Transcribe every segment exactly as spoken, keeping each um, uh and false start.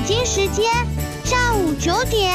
京时间上午九点。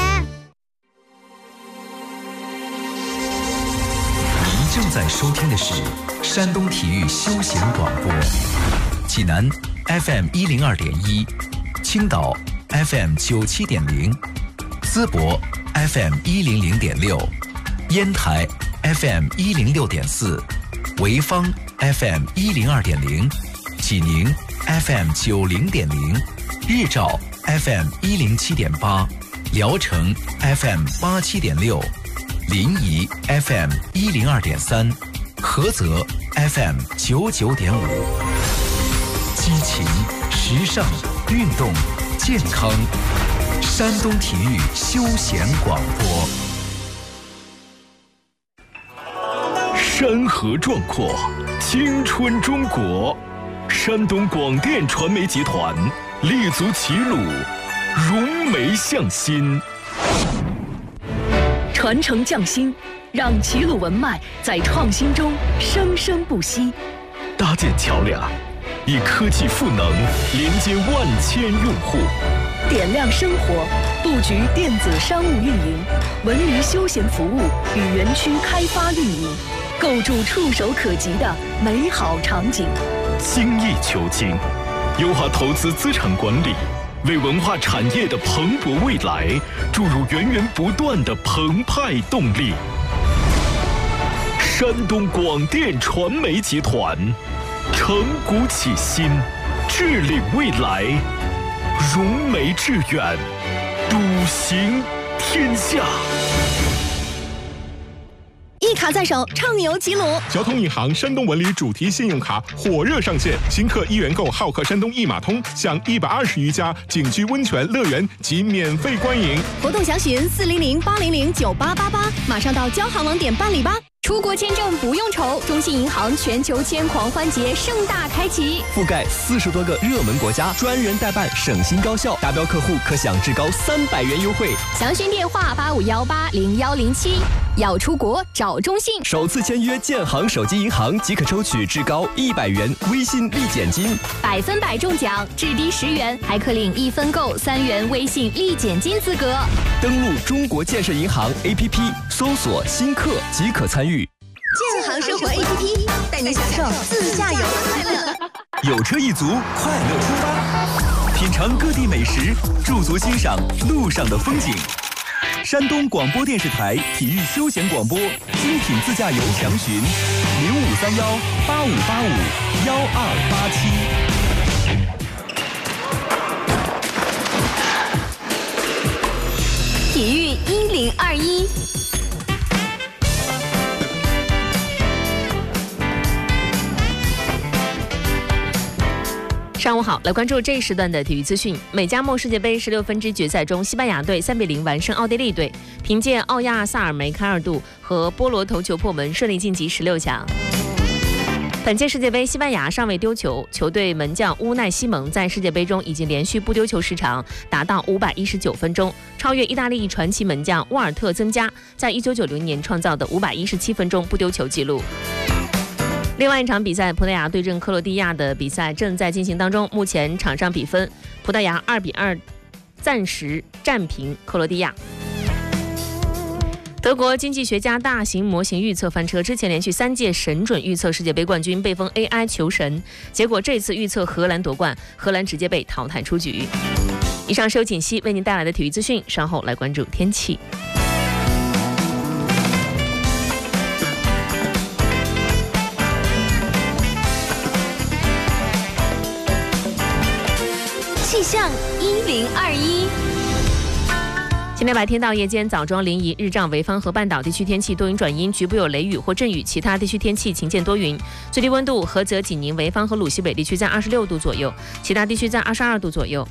您正在收听的是山东体育休闲广播，济南 F M 一零二点一，青岛 F M 九七点零，淄博 F M 一零零点六，烟台 F M 一零六点四，潍坊 F M 一零二点零，济宁 F M 九零点零，日照 F M 一零七点八，聊城 F M 八七点六，临沂 F M 一零二点三，菏泽 F M 九九点五。激情、时尚、运动、健康，山东体育休闲广播。 山河壮阔，青春中国。山东广电传媒集团立足齐鲁，融媒向心， 传承匠心，让齐鲁文脉在创新中生生不息。 搭建桥梁，以科技赋能连接万千用户， 点亮生活，布局电子商务运营、文旅休闲服务与园区开发运营，构筑触手可及的美好场景。 精益求精，优化投资资产管理，为文化产业的蓬勃未来注入源源不断的澎湃动力。山东广电传媒集团承股启新，致力未来，融媒致远，笃行天下。 一卡在手，畅游齐鲁。 交通银行山东文旅主题信用卡火热上线，新客一元购好客山东一码通，享一百二十余家景区温泉乐园及免费观影。 活动详询四零零八零零九八八八，马上到交行网点办理吧。出国签证不用愁，中信银行全球签狂欢节盛大开启， 覆盖四十多个热门国家，专人代办，省心高效，达标客户可享至高三百元优惠。 详询电话八五幺八零幺零七。要出国找中信， 首次签约建行手机银行即可抽取至高一百元微信立减金， 百分百中奖，至低十元，还可领一分购三元微信立减金资格。 登录中国建设银行 A P P， 搜索新客即可参与。 建行生活 A P P 带您享受自驾游的快乐。 有车一族，快乐出发，品尝各地美食，驻足欣赏路上的风景。山东广播电视台体育休闲广播精品自驾游详询零五三幺八五八五幺二八七。体育一零二一。上午好，来关注这一时段的体育资讯。美加墨世界杯十六分之决赛中，西班牙队三比零完胜奥地利队，凭借奥亚萨尔梅开二度和波罗头球破门，顺利晋级十六强。本届世界杯，西班牙尚未丢球，球队门将乌奈西蒙在世界杯中已经连续不丢球时长达到五百一十九分钟，超越意大利传奇门将沃尔特增加在一九九零年创造的五百一十七分钟不丢球纪录。另外一场比赛，葡萄牙对阵克罗地亚的比赛正在进行当中，目前场上比分，葡萄牙二比二暂时战平克罗地亚。德国经济学家大型模型预测翻车，之前连续三届神准预测世界杯冠军，被封 A I 球神，结果这次预测荷兰夺冠，荷兰直接被淘汰出局。以上是由锦溪为您带来的体育资讯，稍后来关注天气。气象一零二一。今天白天到夜间，枣庄、临沂、日照、潍坊和半岛地区天气多云转阴，局部有雷雨或阵雨，其他地区天气晴见多云。最低温度，菏泽、济宁、潍坊和鲁西北地区在二十六度左右，其他地区在二十二度左右。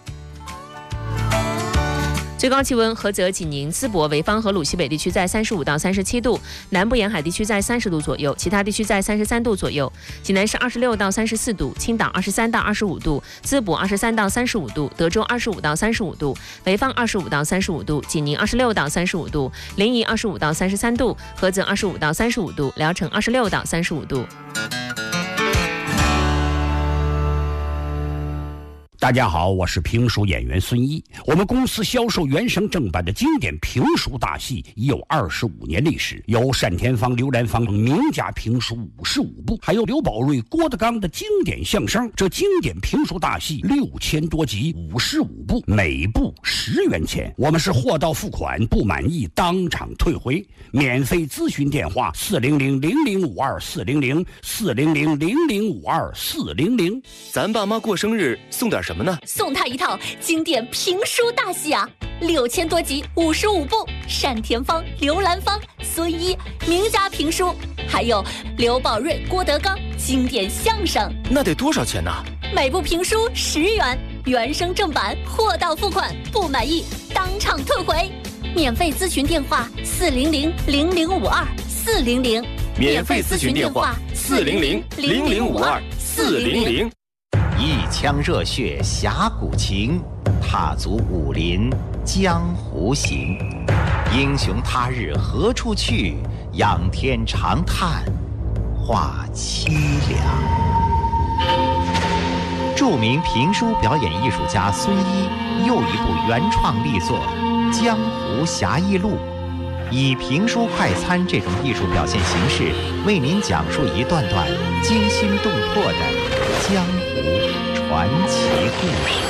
最高气温，菏泽、济宁、淄博、潍坊和鲁西北地区在三十五到三十七度，南部沿海地区在三十度左右，其他地区在三十三度左右。济南市二十六到三十四度，青岛二十三到二十五度，淄博二十三到三十五度，德州二十五到三十五度，潍坊二十五到三十五度，济宁二十六到三十五度，临沂二十五到三十三度，菏泽二十五到三十五度，聊城二十六到三十五度。 大家好，我是评书演员孙一。我们公司销售原声正版的经典评书大戏已有二十五年历史，有单田芳、刘兰芳名家评书五十五部，还有刘宝瑞、郭德纲的经典相声。这经典评书大戏六千多集，五十五部，每部十元钱。我们是货到付款，不满意当场退回。免费咨询电话：四零零零零五二四零零四零零零零五二四零零。 咱爸妈过生日送点什么呢？ 送他一套经典评书大戏啊，六千多集，五十五部，单田芳、刘兰芳、孙一名家评书，还有刘宝瑞、郭德纲经典相声。 那得多少钱呢？ 每部评书十元，原声正版，货到付款，不满意当场退回。免费咨询电话：四零零零零五二四零零。 免费咨询电话：四零零零零五二四零零。 一腔热血侠骨情，踏足武林江湖行。英雄他日何处去？仰天长叹话凄凉。著名评书表演艺术家孙一又一部原创力作《江湖侠义录》，以评书快餐这种艺术表现形式，为您讲述一段段惊心动魄的江湖传奇故事。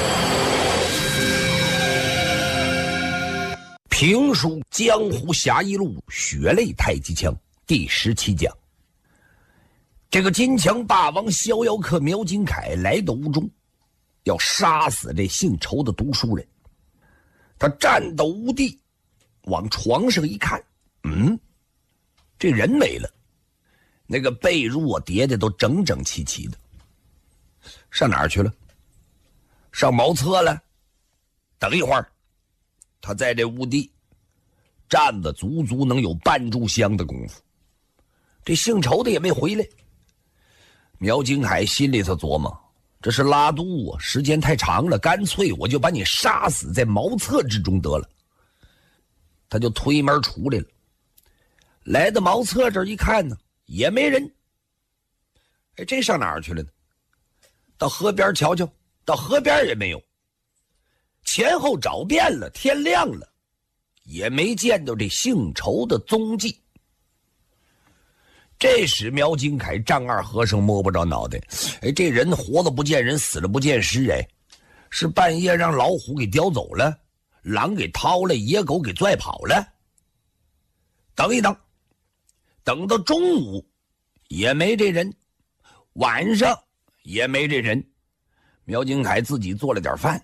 评书《江湖侠义录》血泪太极枪第十七讲。这个金枪大王逍遥客苗金凯来到屋中，要杀死这姓仇的读书人。他站到屋地，往床上一看，嗯，这人没了，那个被褥啊叠的都整整齐齐的。上哪儿去了？上茅厕了。等一会儿，他在这屋地站了足足能有半炷香的功夫，这姓仇的也没回来。苗金海心里头琢磨，这是拉肚啊，时间太长了，干脆我就把你杀死在茅厕之中得了。他就推门出来了，来到茅厕这儿一看呢，也没人。哎，这上哪儿去了呢？到河边瞧瞧，到河边也没有。前后找遍了，天亮了，也没见到这姓仇的踪迹。这时苗金凯丈二和尚摸不着脑袋，哎，这人活了不见人，死了不见尸，哎，是半夜让老虎给叼走了，狼给掏了，野狗给拽跑了。等一等，等到中午也没这人，晚上也没这人。苗金凯自己做了点饭，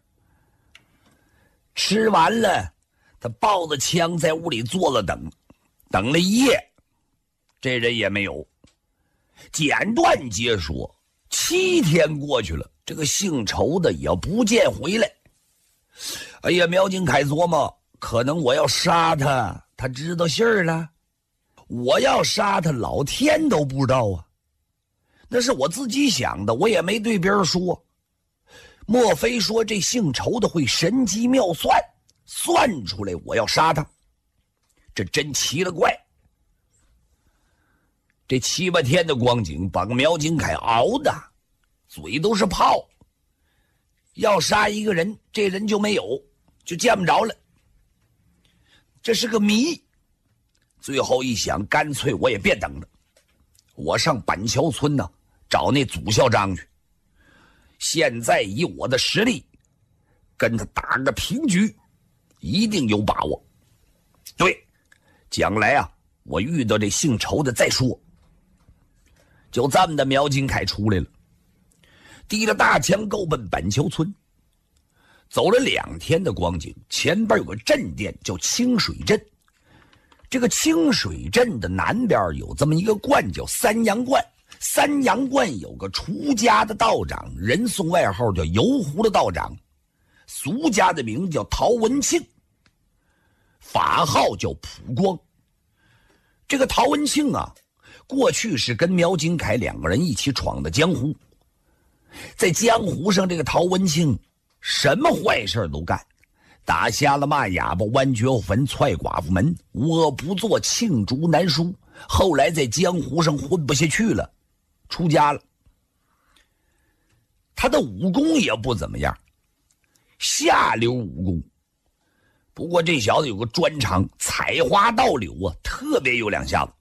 吃完了，他抱着枪在屋里坐了等，等了一夜，这人也没有。简短截说，七天过去了，这个姓仇的也不见回来。哎呀，苗金凯琢磨，可能我要杀他，他知道信儿了；我要杀他，老天都不知道啊。那是我自己想的，我也没对别人说。莫非说这姓仇的会神机妙算，算出来我要杀他？这真奇了怪。这七八天的光景把苗金凯熬的嘴都是泡，要杀一个人，这人就没有，就见不着了，这是个谜。最后一想，干脆我也别等了，我上板桥村呢找那祖校长去，现在以我的实力跟他打个平局，一定有把握。对，将来啊我遇到这姓仇的再说。就这么的，苗金凯出来了，提着大枪够奔板桥村。走了两天的光景，前边有个镇店叫清水镇。这个清水镇的南边有这么一个观叫三阳观，三阳观有个出家的道长，人送外号叫油壶的道长，俗家的名叫陶文庆，法号叫普光。这个陶文庆啊，过去是跟苗金凯两个人一起闯的江湖。在江湖上，这个陶文庆什么坏事都干，打瞎了骂哑巴，剜绝坟，踹寡妇门，无恶不作，罄竹难书。后来在江湖上混不下去了，出家了。 他的武功也不怎么样，下流武功。不过这小子有个专长，采花盗柳啊，特别有两下子。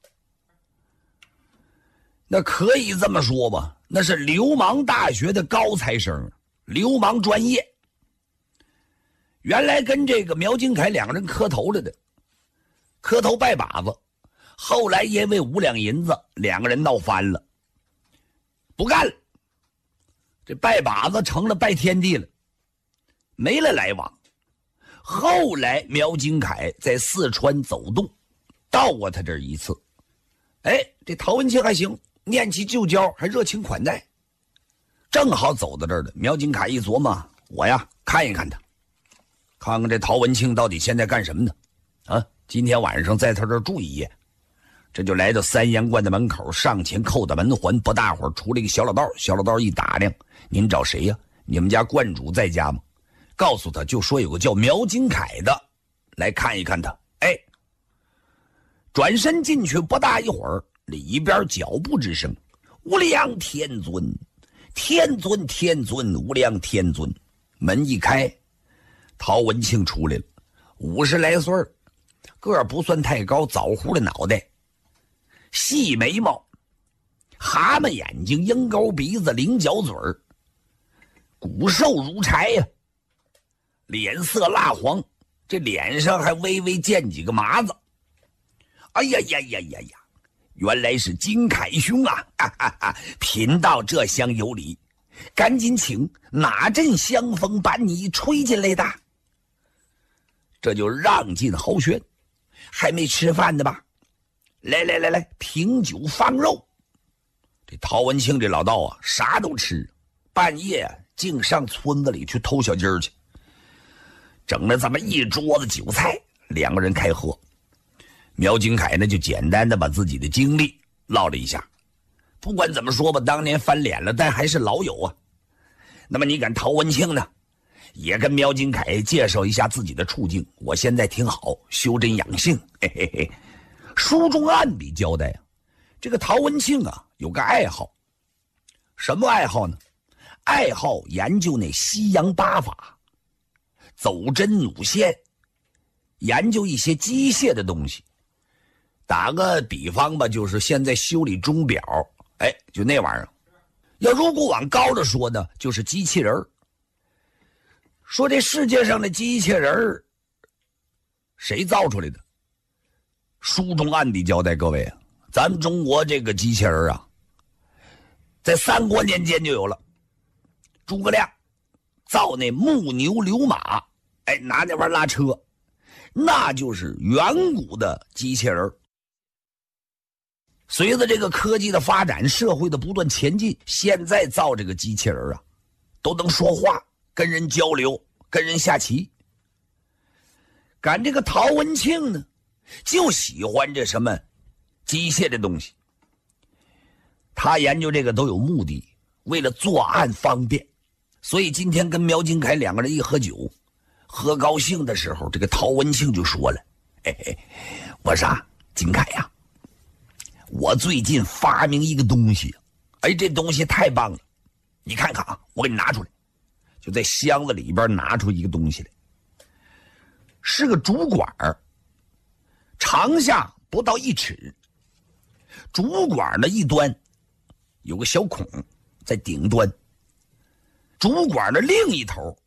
那可以这么说吧，那是流氓大学的高材生，流氓专业。原来跟这个苗金凯两个人磕头了的，磕头拜把子，后来因为五两银子，两个人闹翻了，不干了。这拜把子成了拜天地了，没了来往。后来苗金凯在四川走动，到过他这儿一次。哎，这陶文清还行，念起旧交还热情款待。正好走到这儿了，苗金凯一琢磨，我呀看一看他，看看这陶文清到底现在干什么呢？啊，今天晚上在他这儿住一夜。这就来到三言观的门口，上前扣打门环，不大会儿出来一个小老道。小老道一打量，您找谁呀？你们家观主在家吗？告诉他就说有个叫苗金凯的，来看一看他。哎，转身进去不大一会儿，里边脚步之声，无量天尊，天尊天尊，无量天尊。门一开，陶文庆出来了，五十来岁，个儿不算太高，枣胡的脑袋，细眉毛，蛤蟆眼睛，鹰钩鼻子，菱角嘴儿，骨瘦如柴呀、啊，脸色蜡黄，这脸上还微微见几个麻子。哎呀呀呀呀呀！原来是金凯兄啊！哈哈哈，贫道这厢有礼，赶紧请哪阵香风把你吹进来的？这就让进豪轩，还没吃饭的吧？来来来来，品酒放肉。这陶文庆这老道啊，啥都吃，半夜啊，竟上村子里去偷小鸡儿去，整了这么一桌子酒菜，两个人开喝。苗金凯呢，就简单的把自己的经历唠了一下。不管怎么说吧，当年翻脸了，但还是老友啊。那么你敢陶文庆呢，也跟苗金凯介绍一下自己的处境。我现在挺好，修真养性，嘿嘿嘿。书中暗笔交代啊，这个陶文庆啊有个爱好，什么爱好呢？爱好研究那西洋八法，走针弩线，研究一些机械的东西。打个比方吧，就是现在修理钟表，哎，就那玩意儿。要如果往高了说呢，就是机器人。说这世界上的机器人谁造出来的？书中暗地交代各位啊，咱们中国这个机器人啊，在三国年间就有了。诸葛亮造那木牛流马，哎，拿那玩意拉车，那就是远古的机器人。随着这个科技的发展，社会的不断前进，现在造这个机器人啊，都能说话，跟人交流，跟人下棋。赶这个陶文庆呢，就喜欢这什么机械的东西。他研究这个都有目的，为了作案方便。所以今天跟苗金凯两个人一喝酒，喝高兴的时候，这个陶文庆就说了：“嘿嘿，我说金凯呀、啊，我最近发明一个东西，哎，这东西太棒了，你看看啊，我给你拿出来。”就在箱子里边拿出一个东西来，是个竹管儿，长下不到一尺，竹管的一端有个小孔在顶端，竹管的另一头